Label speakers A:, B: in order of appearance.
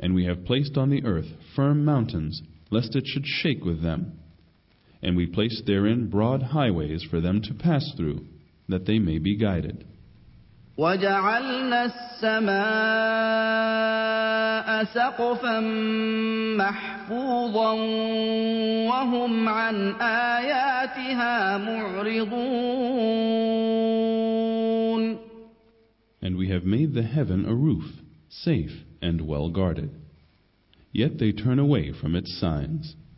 A: And we have placed on the earth firm mountains, lest it should shake with them. And we placed therein broad highways for them to pass through, that they may be guided.
B: وَجَعَلْنَا السَّمَاءَ سَقْفًا مَحْفُوظًا وَهُمْ عَنْ آيَاتِهَا مُعْرِضُونَ.
A: And we have made the heaven a roof, safe and well guarded. Yet they turn away from its signs.